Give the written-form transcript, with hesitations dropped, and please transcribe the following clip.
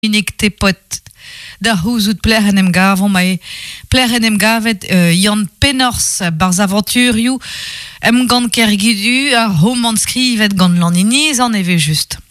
Unig te pot da houzout pleren em gavon, mai pleren em gavet Jan Penors barz aventurioù em gant kergidu ar roman skrivet gant laniniz an eve just.